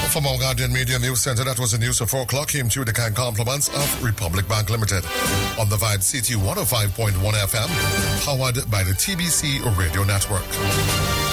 From our Guardian Media News Center, that was the news at 4 o'clock, came to you the kind compliments of Republic Bank Limited on the Vibe CT 105.1 FM, powered by the TBC Radio Network.